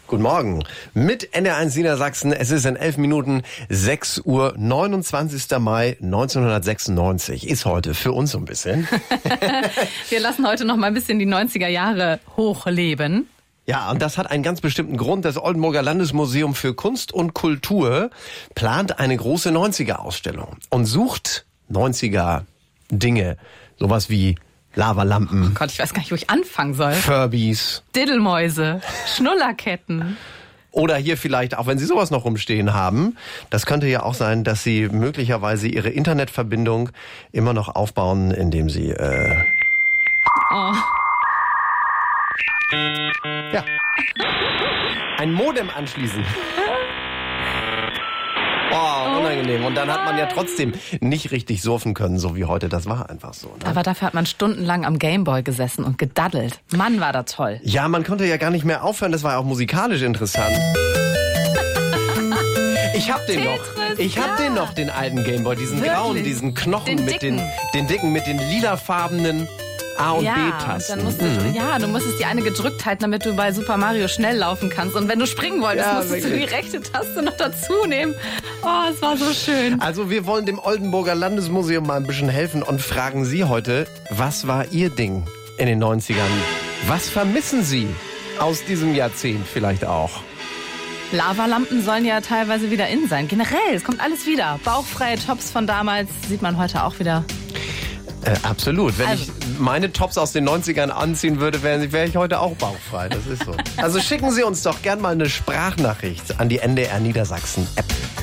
Guten Morgen. Mit NDR1 Niedersachsen. Es ist in 11 Minuten 6 Uhr, 29. Mai 1996. Ist heute für uns so ein bisschen. Wir lassen heute noch mal ein bisschen die 90er Jahre hochleben. Ja, und das hat einen ganz bestimmten Grund. Das Oldenburger Landesmuseum für Kunst und Kultur plant eine große 90er-Ausstellung und sucht 90er-Dinge. Sowas wie Lavalampen. Oh Gott, ich weiß gar nicht, wo ich anfangen soll. Furbies. Diddelmäuse, Schnullerketten. Oder hier vielleicht, auch wenn Sie sowas noch rumstehen haben, das könnte ja auch sein, dass Sie möglicherweise Ihre Internetverbindung immer noch aufbauen, indem Sie Oh. ja, ein Modem anschließen. Oh, unangenehm. Und dann hat man ja trotzdem nicht richtig surfen können, so wie heute. Das war einfach so. Ne? Aber dafür hat man stundenlang am Gameboy gesessen und gedaddelt. Mann, war das toll. Ja, man konnte ja gar nicht mehr aufhören. Das war ja auch musikalisch interessant. Ich hab den noch. Ich hab den noch, den alten Gameboy. Diesen grauen, diesen Knochen Den mit dicken. den dicken, mit den lilafarbenen A- und B-Tasten. Dann musstest du musstest die eine gedrückt halten, damit du bei Super Mario schnell laufen kannst. Und wenn du springen wolltest, Ja, musstest du die wirklich. rechte Taste noch dazu nehmen. Oh, es war so schön. Also wir wollen dem Oldenburger Landesmuseum mal ein bisschen helfen und fragen Sie heute, was war Ihr Ding in den 90ern? Was vermissen Sie aus diesem Jahrzehnt vielleicht auch? Lavalampen sollen ja teilweise wieder in sein. Generell, es kommt alles wieder. Bauchfreie Tops von damals sieht man heute auch wieder. Absolut. Wenn Also- ich meine Tops aus den 90ern anziehen würde, wäre ich heute auch bauchfrei. Das ist so. Also schicken Sie uns doch gern mal eine Sprachnachricht an die NDR Niedersachsen App.